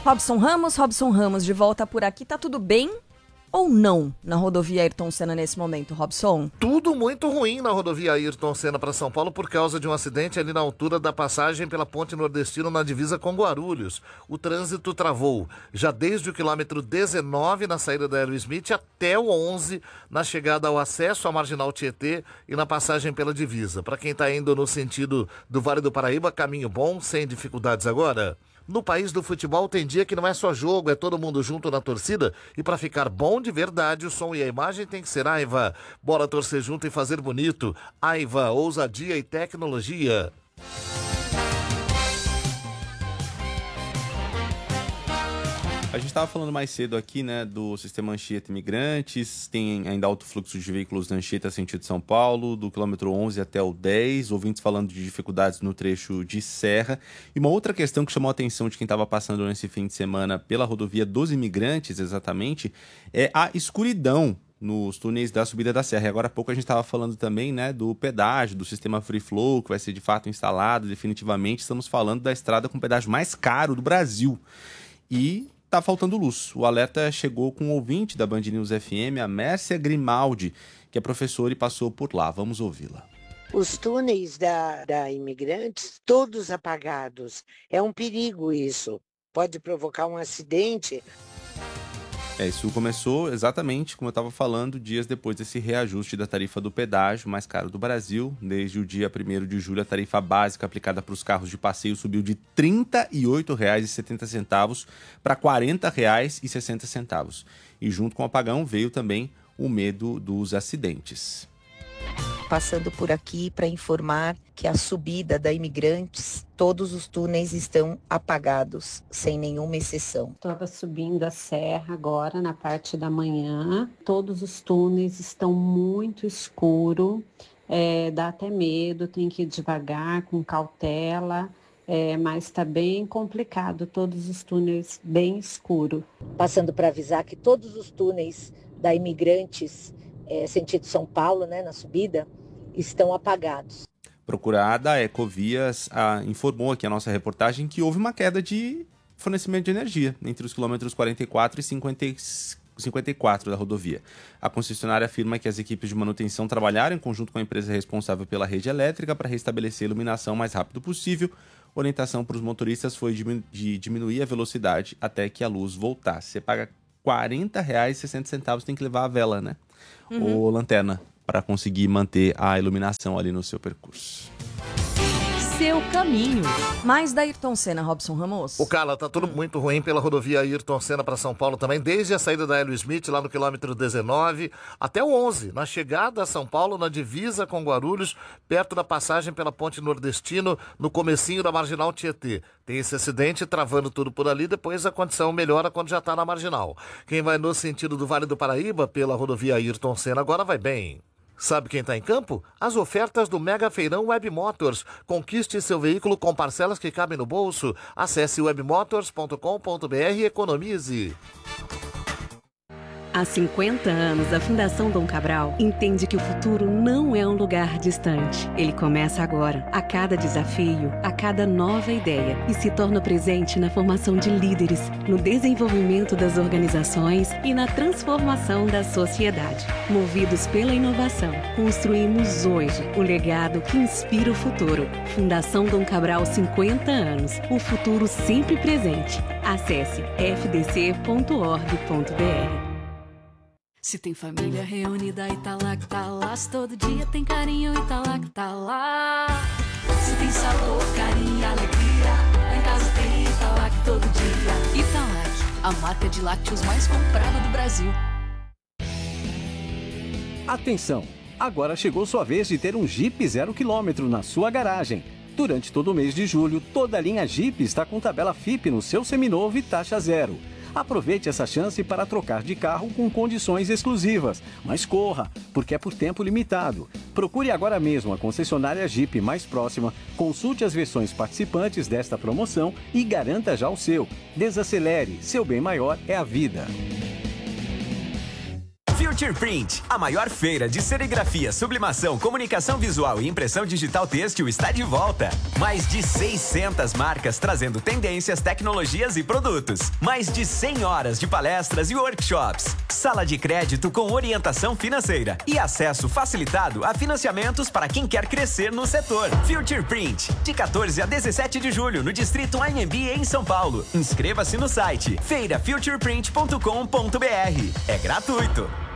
Robson Ramos, de volta por aqui. Tá tudo bem ou não na rodovia Ayrton Senna nesse momento, Robson? Tudo muito ruim na rodovia Ayrton Senna para São Paulo por causa de um acidente ali na altura da passagem pela Ponte Nordestina na divisa com Guarulhos. O trânsito travou já desde o quilômetro 19 na saída da Aerosmith até o 11 na chegada ao acesso à Marginal Tietê e na passagem pela divisa. Para quem está indo no sentido do Vale do Paraíba, caminho bom, sem dificuldades agora. No país do futebol tem dia que não é só jogo, é todo mundo junto na torcida. E para ficar bom de verdade, o som e a imagem tem que ser Aiva. Bora torcer junto e fazer bonito. Aiva, ousadia e tecnologia. A gente estava falando mais cedo aqui, né, do sistema Anchieta Imigrantes, tem ainda alto fluxo de veículos da Anchieta sentido São Paulo, do quilômetro 11 até o 10, ouvintes falando de dificuldades no trecho de Serra. E uma outra questão que chamou a atenção de quem estava passando nesse fim de semana pela rodovia dos Imigrantes, exatamente, é a escuridão nos túneis da subida da serra. E agora há pouco a gente estava falando também, né, do pedágio, do sistema Free Flow, que vai ser de fato instalado definitivamente. Estamos falando da estrada com o pedágio mais caro do Brasil. E tá faltando luz. O alerta chegou com um ouvinte da Band News FM, a Mércia Grimaldi, que é professora e passou por lá. Vamos ouvi-la. Os túneis da Imigrantes, todos apagados. É um perigo isso. Pode provocar um acidente. Isso começou exatamente, como eu estava falando, dias depois desse reajuste da tarifa do pedágio mais caro do Brasil. Desde o dia 1º de julho, a tarifa básica aplicada para os carros de passeio subiu de R$ 38,70 para R$ 40,60. E junto com o apagão veio também o medo dos acidentes. Passando por aqui para informar que a subida da Imigrantes, todos os túneis estão apagados, sem nenhuma exceção. Estava subindo a serra agora, na parte da manhã. Todos os túneis estão muito escuros, dá até medo, tem que ir devagar, com cautela. Mas está bem complicado, todos os túneis bem escuros. Passando para avisar que todos os túneis da Imigrantes, sentido São Paulo, né, na subida, estão apagados. Procurada, a Ecovias informou aqui a nossa reportagem que houve uma queda de fornecimento de energia entre os quilômetros 44 e 54 da rodovia. A concessionária afirma que as equipes de manutenção trabalharam em conjunto com a empresa responsável pela rede elétrica para restabelecer a iluminação o mais rápido possível. A orientação para os motoristas foi de diminuir a velocidade até que a luz voltasse. Você paga R$ 40,60, tem que levar a vela, né? Ou lanterna, para conseguir manter a iluminação ali no seu percurso. Seu caminho. Mais da Ayrton Senna, Robson Ramos. Tá tudo muito ruim pela rodovia Ayrton Senna para São Paulo também, desde a saída da Hélio Smith, lá no quilômetro 19, até o 11, na chegada a São Paulo, na divisa com Guarulhos, perto da passagem pela Ponte Nordestino, no comecinho da Marginal Tietê. Tem esse acidente travando tudo por ali, depois a condição melhora quando já está na Marginal. Quem vai no sentido do Vale do Paraíba, pela rodovia Ayrton Senna, agora vai bem. Sabe quem está em campo? As ofertas do Mega Feirão Web Motors. Conquiste seu veículo com parcelas que cabem no bolso. Acesse webmotors.com.br e economize. Há 50 anos, a Fundação Dom Cabral entende que o futuro não é um lugar distante. Ele começa agora, a cada desafio, a cada nova ideia, e se torna presente na formação de líderes, no desenvolvimento das organizações e na transformação da sociedade. Movidos pela inovação, construímos hoje o legado que inspira o futuro. Fundação Dom Cabral, 50 anos. O futuro sempre presente. Acesse fdc.org.br. Se tem família reunida e tá lá que tá lá. Se todo dia tem carinho e tá lá que tá lá. Se tem sabor, carinho e alegria, lá em casa tem Italac todo dia. Italac, a marca de lácteos mais comprada do Brasil. Atenção! Agora chegou sua vez de ter um Jeep 0 km na sua garagem. Durante todo o mês de julho, toda a linha Jeep está com tabela FIP no seu seminovo e taxa zero. Aproveite essa chance para trocar de carro com condições exclusivas. Mas corra, porque é por tempo limitado. Procure agora mesmo a concessionária Jeep mais próxima, consulte as versões participantes desta promoção e garanta já o seu. Desacelere, seu bem maior é a vida. Future Print, a maior feira de serigrafia, sublimação, comunicação visual e impressão digital têxtil está de volta. Mais de 600 marcas trazendo tendências, tecnologias e produtos. Mais de 100 horas de palestras e workshops. Sala de crédito com orientação financeira e acesso facilitado a financiamentos para quem quer crescer no setor. Future Print, de 14 a 17 de julho no Distrito AMB em São Paulo. Inscreva-se no site feirafutureprint.com.br. É gratuito.